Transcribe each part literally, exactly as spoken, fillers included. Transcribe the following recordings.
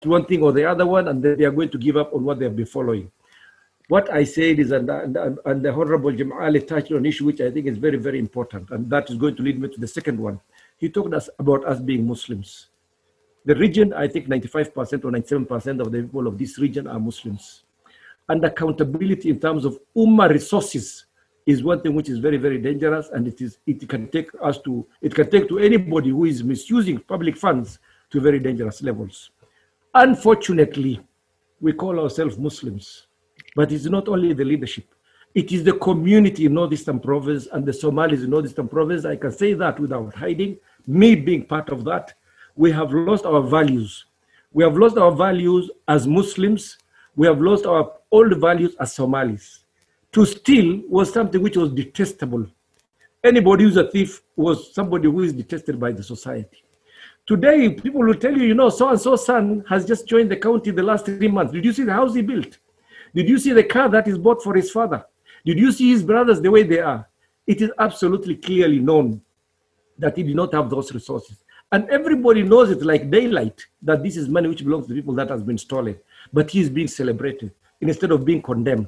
one thing or the other one, and then they are going to give up on what they have been following. What I said is, and, and, and the Honorable Jim Ali touched on an issue which I think is very, very important, and that is going to lead me to the second one. He talked us about us being Muslims. The region, I think ninety-five percent or ninety-seven percent of the people of this region are Muslims. And accountability in terms of Ummah resources is one thing which is very, very dangerous, and it is it can take us to, it can take to anybody who is misusing public funds to very dangerous levels. Unfortunately, we call ourselves Muslims. But it's not only the leadership. It is the community in Northeastern Province and the Somalis in Northeastern Province. I can say that without hiding, me being part of that. We have lost our values. We have lost our values as Muslims. We have lost our old values as Somalis. To steal was something which was detestable. Anybody who's a thief was somebody who is detested by the society. Today, people will tell you, you know, so-and-so son has just joined the county the last three months. Did you see the house he built? Did you see the car that is bought for his father? Did you see his brothers the way they are? It is absolutely clearly known that he did not have those resources. And everybody knows it like daylight that this is money which belongs to people that has been stolen. But he is being celebrated instead of being condemned.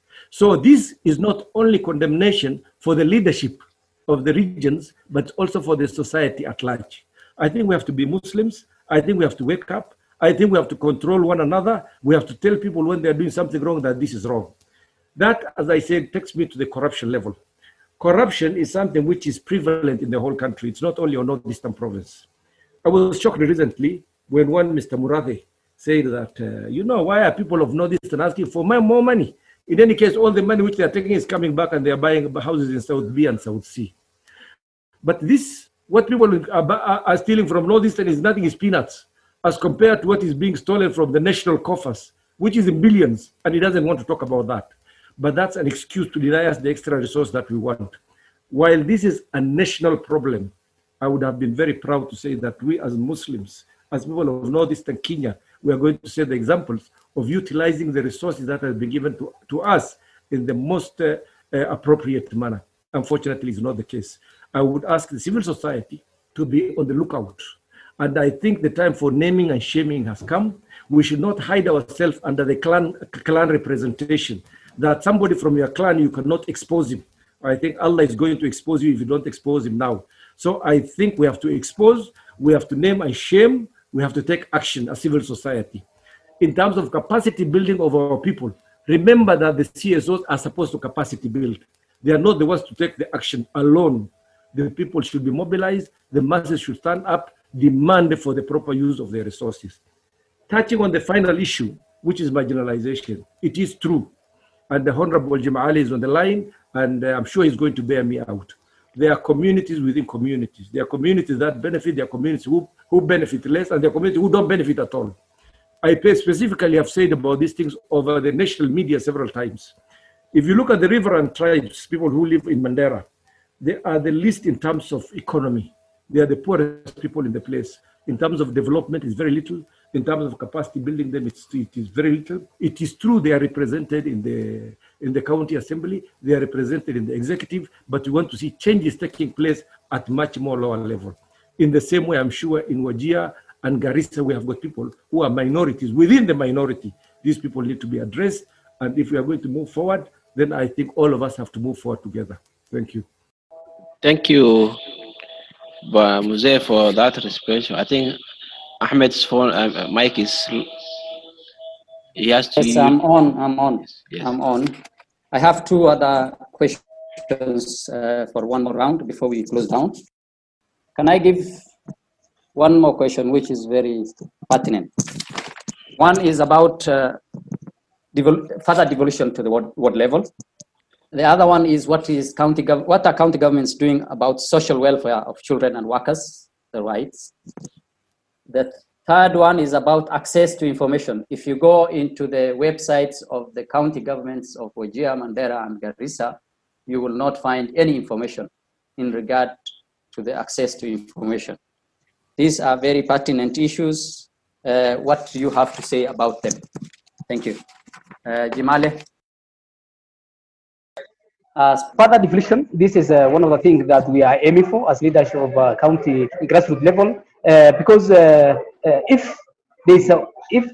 So this is not only condemnation for the leadership of the regions, but also for the society at large. I think we have to be Muslims. I think we have to wake up. I think we have to control one another. We have to tell people when they're doing something wrong that this is wrong. That, as I said, takes me to the corruption level. Corruption is something which is prevalent in the whole country. It's not only on Northeastern Province. I was shocked recently when one Mister Murade said that, uh, you know, why are people of Northeastern asking for more money? In any case, all the money which they're taking is coming back and they're buying houses in South B and South C. But this, what people are, are stealing from Northeastern is nothing, is peanuts, as compared to what is being stolen from the national coffers, which is in billions, and he doesn't want to talk about that. But that's an excuse to deny us the extra resource that we want. While this is a national problem, I would have been very proud to say that we as Muslims, as people of Northeastern Kenya, we are going to set the examples of utilizing the resources that have been given to, to us in the most uh, uh, appropriate manner. Unfortunately, it's not the case. I would ask the civil society to be on the lookout. And I think the time for naming and shaming has come. We should not hide ourselves under the clan, clan representation, that somebody from your clan, you cannot expose him. I think Allah is going to expose you if you don't expose him now. So I think we have to expose, we have to name and shame, we have to take action as civil society. In terms of capacity building of our people, remember that the C S Os are supposed to capacity build. They are not the ones to take the action alone. The people should be mobilized, the masses should stand up, demand for the proper use of their resources. Touching on the final issue, which is marginalization, it is true. And the Honorable Jim Ali is on the line, and uh, I'm sure he's going to bear me out. There are communities within communities. There are communities that benefit, there are communities who, who benefit less, and there are communities who don't benefit at all. I specifically have said about these things over the national media several times. If you look at the Riverine tribes, people who live in Mandera, they are the least in terms of economy. They are the poorest people in the place. In terms of development, it's very little. In terms of capacity building them, it's, it is very little. It is true they are represented in the, in the county assembly, they are represented in the executive, but we want to see changes taking place at much more lower level. In the same way, I'm sure in Wajir and Garissa, we have got people who are minorities within the minority. These people need to be addressed. And if we are going to move forward, then I think all of us have to move forward together. Thank you. Thank you, Muzay, for that response. I think Ahmed's phone, uh, mic is, he has to. Yes, I'm on, I'm on, yes. I'm on. I have two other questions uh, for one more round before we close down. Can I give one more question, which is very pertinent? One is about uh, devol further devolution to the ward, ward level. The other one is what is county gov what are county governments doing about social welfare of children and workers, the rights. The third one is about access to information. If you go into the websites of the county governments of Wajir, Mandera, and Garissa, you will not find any information in regard to the access to information. These are very pertinent issues. Uh, what do you have to say about them? Thank you. Uh, Jimale. As further devolution, this is uh, one of the things that we are aiming for as leadership of uh, county grassroots level, uh, because uh, uh, if there is a